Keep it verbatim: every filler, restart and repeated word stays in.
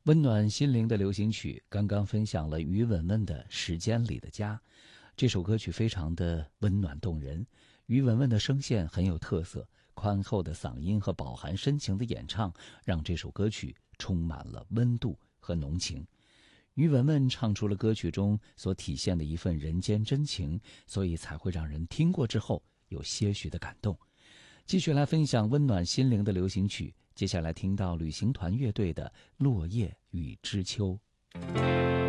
温暖心灵的流行曲，刚刚分享了于文文的《时间里的家》。这首歌曲非常的温暖动人，于文文的声线很有特色，宽厚的嗓音和饱含深情的演唱，让这首歌曲充满了温度和浓情。于文文唱出了歌曲中所体现的一份人间真情，所以才会让人听过之后有些许的感动。继续来分享温暖心灵的流行曲，接下来听到旅行团乐队的《落叶与知秋》。